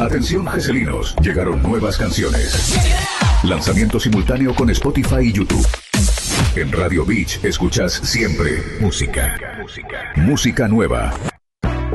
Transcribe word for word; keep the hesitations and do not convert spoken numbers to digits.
Atención geselinos, llegaron nuevas canciones. Lanzamiento simultáneo con Spotify y YouTube. En Radio Beach escuchas siempre música. Música, música nueva.